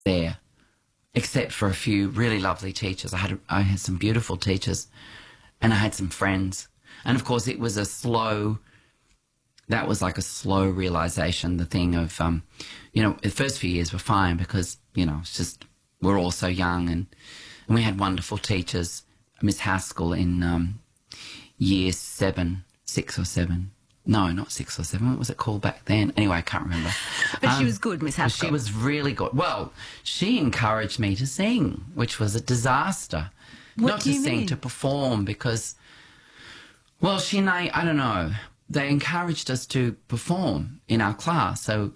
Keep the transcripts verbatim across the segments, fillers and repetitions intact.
there, except for a few really lovely teachers. I had I had some beautiful teachers, and I had some friends. And of course, it was a slow. That was like a slow realization. The thing of, um, you know, the first few years were fine because you know it's just we're all so young, and and we had wonderful teachers. Miss Haskell in um, year seven, six or seven. No, not six or seven. What was it called back then? Anyway, I can't remember. But um, she was good, Miss Haskell. She was really good. Well, she encouraged me to sing, which was a disaster. What Not do to you sing, mean? to perform, because, well, she and I, I don't know, they encouraged us to perform in our class. So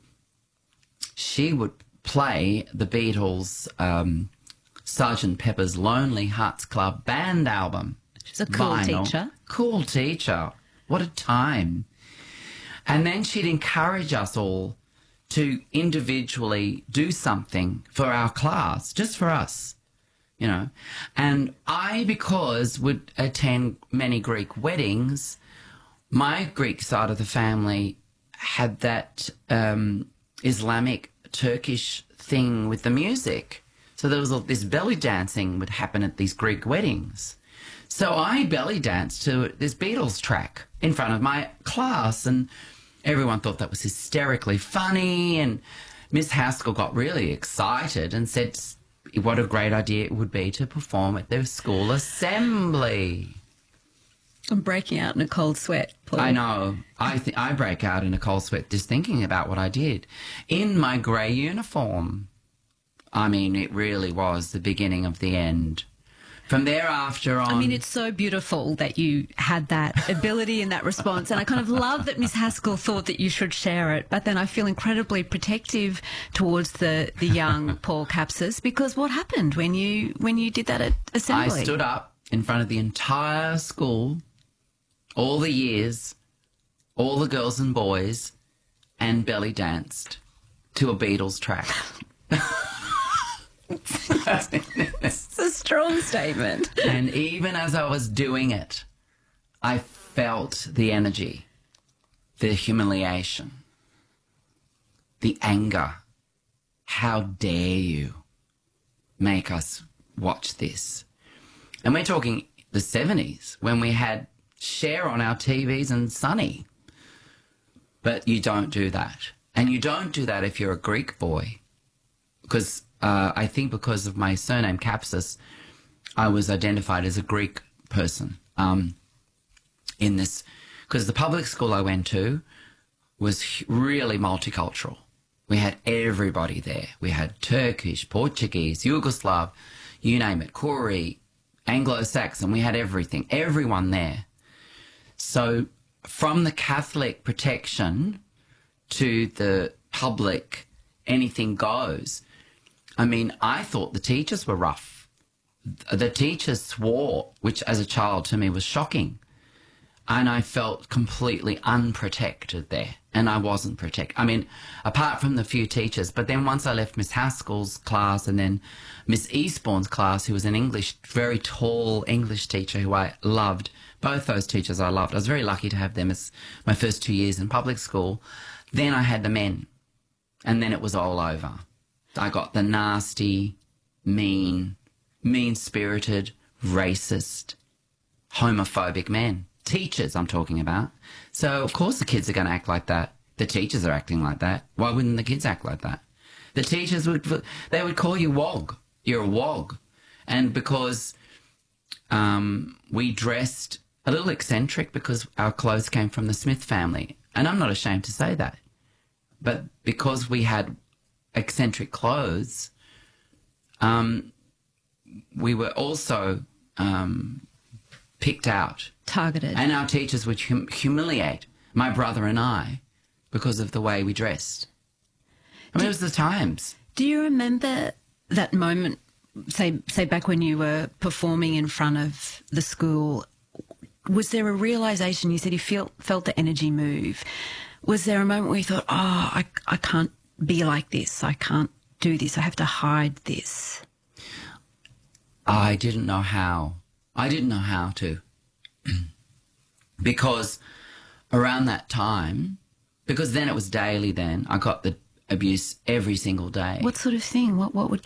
she would play the Beatles' um, Sergeant Pepper's Lonely Hearts Club Band album. She's a cool Vinyl. teacher. Cool teacher. What a time. And then she'd encourage us all to individually do something for our class, just for us, you know. And I, because would attend many Greek weddings, my Greek side of the family had that um, Islamic Turkish thing with the music. So there was all this belly dancing would happen at these Greek weddings. So I belly danced to this Beatles track in front of my class, and everyone thought that was hysterically funny, and Miss Haskell got really excited and said what a great idea it would be to perform at their school assembly. I'm breaking out in a cold sweat, Paul. I know. I th- I break out in a cold sweat just thinking about what I did in my grey uniform. I mean, it really was the beginning of the end. From thereafter on... I mean, it's so beautiful that you had that ability and that response, and I kind of love that Miss Haskell thought that you should share it, but then I feel incredibly protective towards the, the young Paul Capsis, because what happened when you when you did that at assembly? I stood up in front of the entire school, all the years, all the girls and boys, and belly danced to a Beatles track. It's a strong statement. And even as I was doing it, I felt the energy, the humiliation, the anger. How dare you make us watch this? And we're talking the seventies, when we had Cher on our T Vs and Sunny. But you don't do that. And you don't do that if you're a Greek boy, because Uh, I think because of my surname, Capsis, I was identified as a Greek person um, in this, because the public school I went to was really multicultural. We had everybody there. We had Turkish, Portuguese, Yugoslav, you name it, Koori, Anglo-Saxon. We had everything, everyone there. So from the Catholic protection to the public, anything goes. I mean, I thought the teachers were rough. The teachers swore, which as a child to me was shocking. And I felt completely unprotected there. And I wasn't protected. I mean, apart from the few teachers. But then once I left Miss Haskell's class and then Miss Eastbourne's class, who was an English, very tall English teacher who I loved. Both those teachers I loved. I was very lucky to have them as my first two years in public school. Then I had the men. And then it was all over. I got the nasty, mean, mean-spirited, racist, homophobic men. Teachers, I'm talking about. So, of course, the kids are going to act like that. The teachers are acting like that. Why wouldn't the kids act like that? The teachers would, they would call you wog. You're a wog. And because um, we dressed a little eccentric because our clothes came from the Smith family. And I'm not ashamed to say that. But because we had eccentric clothes, um, we were also um, picked out. Targeted. And our teachers would hum- humiliate my brother and I because of the way we dressed. I mean, do, it was the times. Do you remember that moment, say, say back when you were performing in front of the school? Was there a realisation? You said you felt, felt the energy move. Was there a moment where you thought, oh, I, I can't be like this, I can't do this, I have to hide this? I didn't know how. I didn't know how to. Because around that time, because then it was daily then, I got the abuse every single day. What sort of thing? What what would